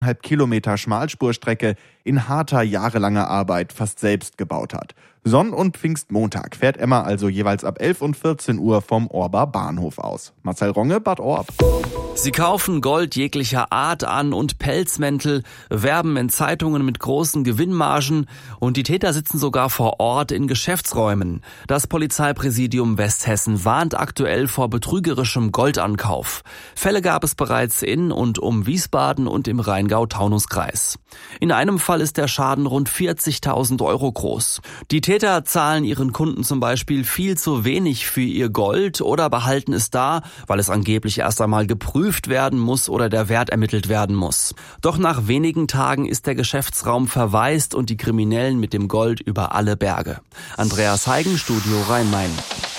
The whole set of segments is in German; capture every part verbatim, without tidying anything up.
Halb Kilometer Schmalspurstrecke in harter, jahrelanger Arbeit fast selbst gebaut hat. Sonn- und Pfingstmontag fährt Emma also jeweils ab elf und vierzehn Uhr vom Orber Bahnhof aus. Marcel Ronge, Bad Orb. Sie kaufen Gold jeglicher Art an und Pelzmäntel, werben in Zeitungen mit großen Gewinnmargen und die Täter sitzen sogar vor Ort in Geschäftsräumen. Das Polizeipräsidium Westhessen warnt aktuell vor betrügerischem Goldankauf. Fälle gab es bereits in und um Wiesbaden und im Rheingau-Taunus-Kreis. In einem Fall ist der Schaden rund vierzigtausend Euro groß. Die Täter zahlen ihren Kunden zum Beispiel viel zu wenig für ihr Gold oder behalten es da, weil es angeblich erst einmal geprüft werden muss oder der Wert ermittelt werden muss. Doch nach wenigen Tagen ist der Geschäftsraum verwaist und die Kriminellen mit dem Gold über alle Berge. Andreas Heigen, Studio Rhein-Main.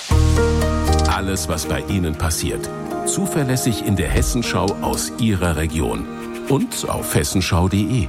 Alles, was bei Ihnen passiert. Zuverlässig in der Hessenschau aus Ihrer Region. Und auf hessenschau punkt de.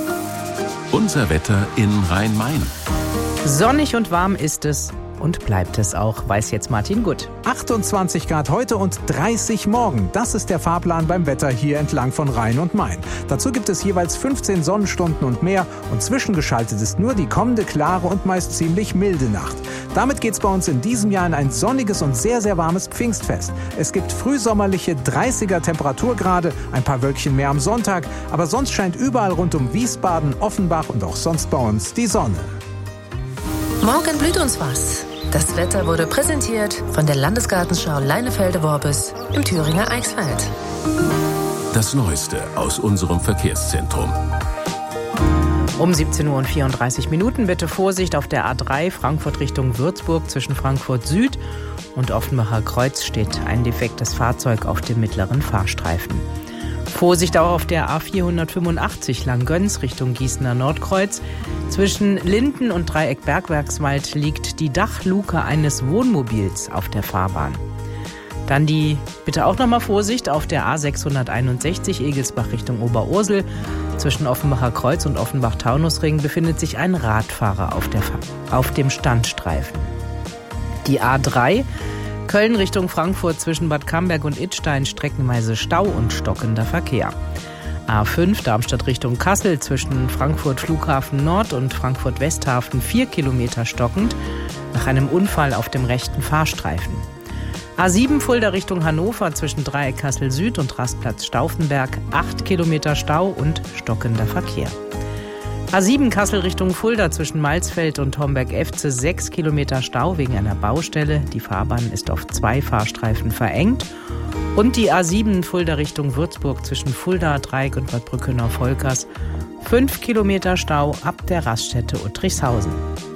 Unser Wetter in Rhein-Main. Sonnig und warm ist es und bleibt es auch, weiß jetzt Martin Gutt. achtundzwanzig Grad heute und dreißig morgen. Das ist der Fahrplan beim Wetter hier entlang von Rhein und Main. Dazu gibt es jeweils fünfzehn Sonnenstunden und mehr und zwischengeschaltet ist nur die kommende klare und meist ziemlich milde Nacht. Damit geht's bei uns in diesem Jahr in ein sonniges und sehr, sehr warmes Pfingstfest. Es gibt frühsommerliche dreißiger Temperaturgrade, ein paar Wölkchen mehr am Sonntag, aber sonst scheint überall rund um Wiesbaden, Offenbach und auch sonst bei uns die Sonne. Morgen blüht uns was. Das Wetter wurde präsentiert von der Landesgartenschau Leinefelde-Worbis im Thüringer Eichsfeld. Das Neueste aus unserem Verkehrszentrum. Um siebzehn Uhr und vierunddreißig Minuten bitte Vorsicht auf der A drei Frankfurt Richtung Würzburg zwischen Frankfurt Süd und Offenbacher Kreuz steht ein defektes Fahrzeug auf dem mittleren Fahrstreifen. Vorsicht auch auf der A vierhundertfünfundachtzig Langgöns Richtung Gießener Nordkreuz. Zwischen Linden und Dreieck Bergwerkswald liegt die Dachluke eines Wohnmobils auf der Fahrbahn. Dann die, bitte auch nochmal Vorsicht, auf der A sechshunderteinundsechzig Egelsbach Richtung Oberursel. Zwischen Offenbacher Kreuz und Offenbach-Taunusring befindet sich ein Radfahrer auf, der, auf dem Standstreifen. Die A drei Köln Richtung Frankfurt zwischen Bad Camberg und Idstein streckenweise Stau und stockender Verkehr. A fünf Darmstadt Richtung Kassel zwischen Frankfurt Flughafen Nord und Frankfurt Westhafen vier Kilometer stockend nach einem Unfall auf dem rechten Fahrstreifen. A sieben Fulda Richtung Hannover zwischen Dreieck Kassel Süd und Rastplatz Stauffenberg acht Kilometer Stau und stockender Verkehr. A sieben Kassel Richtung Fulda zwischen Malsfeld und Homberg-Efze sechs Kilometer Stau wegen einer Baustelle. Die Fahrbahn ist auf zwei Fahrstreifen verengt. Und die A sieben Fulda Richtung Würzburg zwischen Fulda, Dreieck und Bad Brückenau-Volkers fünf Kilometer Stau ab der Raststätte Uttrichshausen.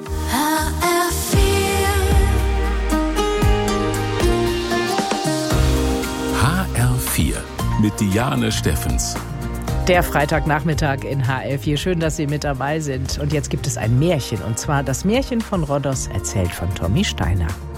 H R vier mit Diane Steffens. Der Freitagnachmittag in H R vier. Schön, dass Sie mit dabei sind. Und jetzt gibt es ein Märchen. Und zwar das Märchen von Rhodos, erzählt von Tommy Steiner.